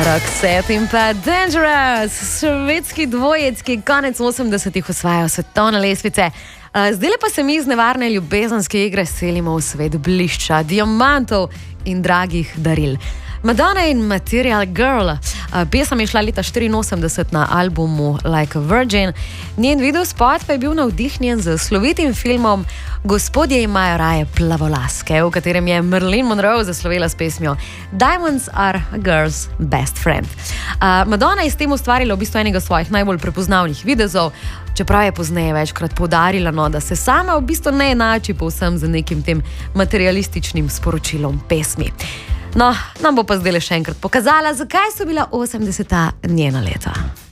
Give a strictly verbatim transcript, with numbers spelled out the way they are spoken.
Roxette in pa Dangerous, švedski dvojec, ki konec osemdesetih osvajajo svetovne lestvice. Zdaj pa se mi iz nevarne ljubezenske igre selimo v svet blišča, diamantov in dragih daril. Madonna in Material Girl. Pesem je šla leta štiriinosemdeset na albumu Like a Virgin. Njen videospot pa je bil navdihnjen z slovitim filmom Gospodje imajo raje plavolaske, v katerem je Marilyn Monroe zaslovela s pesmijo Diamonds are a girl's best friend. Madonna je s tem ustvarila v bistvu enega svojih najbolj prepoznavnih videzov, čeprav je pozneje večkrat poudarila, no, da se sama v bistvu ne enači povsem z nekim tem materialističnim sporočilom pesmi. No, nam bo pa zdaj le še enkrat pokazala, zakaj so bila osemdeseta njena leta.